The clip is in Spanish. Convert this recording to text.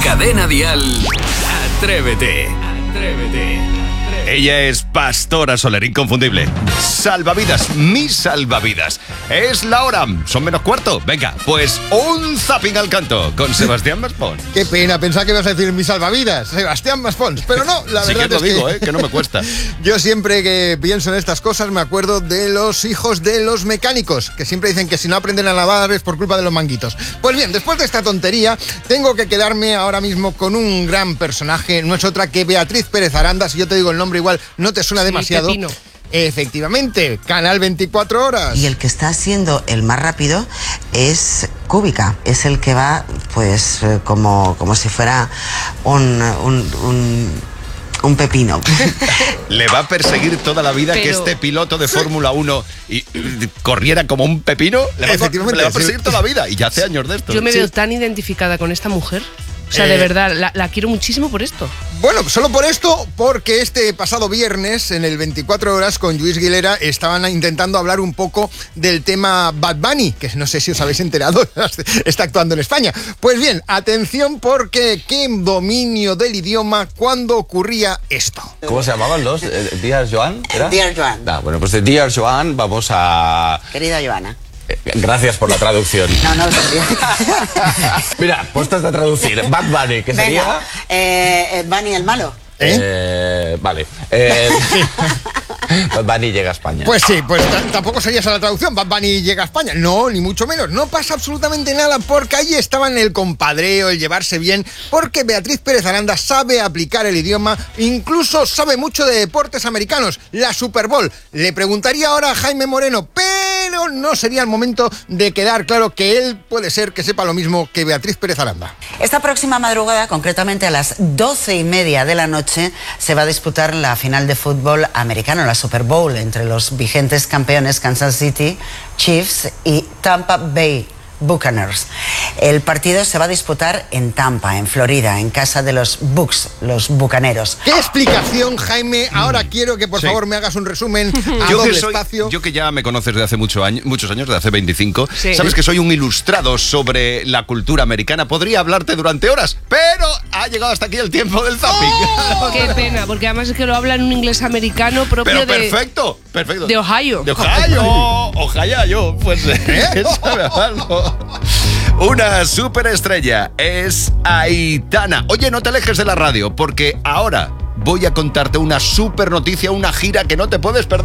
Cadena Dial, Atrévete. Ella es Pastora Soler, inconfundible. Salvavidas, mi salvavidas. Es la hora, son menos cuarto. Venga, pues un zapping al canto con Sebastián Maspons. Qué pena, pensaba que ibas a decir mi salvavidas, Sebastián Maspons. Pero no, la sí verdad que es lo digo, que no me cuesta. Yo siempre que pienso en estas cosas me acuerdo de los hijos de los mecánicos, que siempre dicen que si no aprenden a lavar es por culpa de los manguitos. Pues bien, después de esta tontería, tengo que quedarme ahora mismo con un gran personaje. No es otra que Beatriz Pérez Aranda. Si yo te digo el nombre igual no te suena demasiado. Pepino. Efectivamente, Canal 24 Horas. Y el que está siendo el más rápido es Kubica. Es el que va, pues, como si fuera un pepino. Le va a perseguir toda la vida que este piloto de Fórmula 1 y corriera como un pepino. Le va a perseguir toda la vida. Y ya hace años de esto. Yo me veo tan identificada con esta mujer. O sea, de verdad, la quiero muchísimo por esto. Bueno, solo por esto, porque este pasado viernes, en el 24 Horas, con Lluís Guilera, estaban intentando hablar un poco del tema Bad Bunny, que no sé si os habéis enterado, está actuando en España. Pues bien, atención, porque qué dominio del idioma cuando ocurría esto. ¿Cómo se llamaban los? ¿Dear Joan? ¿Era? Dear Joan. Bueno, pues de Dear Joan vamos a... Querida Joana. Gracias por la traducción. No. Mira, puestas a traducir. Bad Bunny, que sería... Bunny el malo. Vale. Bad Bunny llega a España. Pues sí, pues tampoco sería esa la traducción. Bad Bunny llega a España. No, ni mucho menos. No pasa absolutamente nada porque allí estaban el compadreo, el llevarse bien, porque Beatriz Pérez Aranda sabe aplicar el idioma, incluso sabe mucho de deportes americanos, la Super Bowl. Le preguntaría ahora a Jaime Moreno, pero no sería el momento de quedar claro que él puede ser que sepa lo mismo que Beatriz Pérez Aranda. Esta próxima madrugada, concretamente a las 12:30 de la noche, se va a disputar la final de fútbol americano, la Super Bowl, entre los vigentes campeones Kansas City Chiefs y Tampa Bay Buccaneers. El partido se va a disputar en Tampa, en Florida, en casa de los Bucs, los bucaneros. ¿Qué explicación, Jaime? Ahora quiero que por favor me hagas un resumen a doble espacio. Yo que ya me conoces desde hace muchos años, desde hace 25, sí. Sabes que soy un ilustrado sobre la cultura americana. Podría hablarte durante horas, pero ha llegado hasta aquí el tiempo del zapping. ¡Oh! Qué pena, porque además es que lo habla en un inglés americano propio perfecto. De Ohio. De Ohio, pues sabe hablarlo. Una superestrella es Aitana. Oye, no te alejes de la radio, porque ahora voy a contarte una super noticia, una gira que no te puedes perder.